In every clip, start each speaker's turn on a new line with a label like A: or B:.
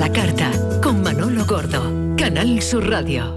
A: la carta, con Manolo Gordo, Canal Sur Radio.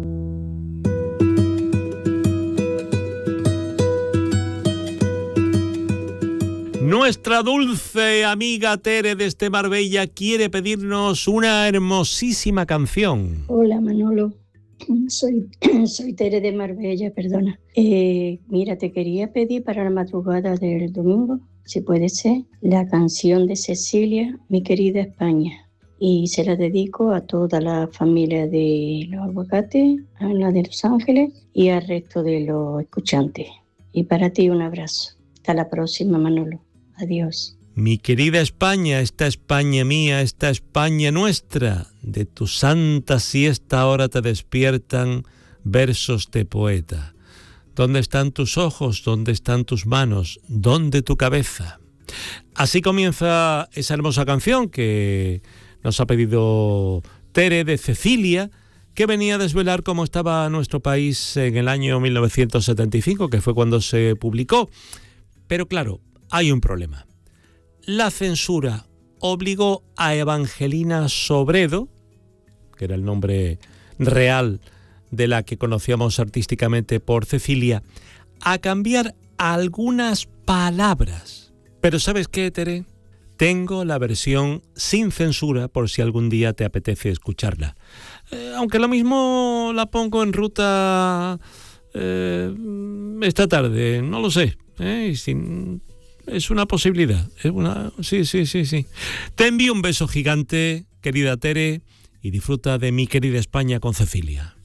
B: Nuestra dulce amiga Tere desde Marbella quiere pedirnos una hermosísima canción.
C: Hola Manolo, soy Tere de Marbella, perdona. Mira, te quería pedir para la madrugada del domingo, si puede ser, la canción de Cecilia, Mi querida España. Y se la dedico a toda la familia de Los Aguacates, a la de Los Ángeles y al resto de los escuchantes. Y para ti un abrazo. Hasta la próxima, Manolo. Adiós.
B: Mi querida España, esta España mía, esta España nuestra, de tu santa siesta ahora te despiertan versos de poeta. ¿Dónde están tus ojos? ¿Dónde están tus manos? ¿Dónde tu cabeza? Así comienza esa hermosa canción que nos ha pedido Tere de Cecilia, que venía a desvelar cómo estaba nuestro país en el año 1975, que fue cuando se publicó. Pero claro, hay un problema. La censura obligó a Evangelina Sobredo, que era el nombre real de la que conocíamos artísticamente por Cecilia, a cambiar algunas palabras. Pero ¿sabes qué, Tere? Tengo la versión sin censura por si algún día te apetece escucharla. Aunque lo mismo la pongo en ruta esta tarde, no lo sé. Es una posibilidad. Sí. Te envío un beso gigante, querida Tere, y disfruta de Mi querida España con Cecilia.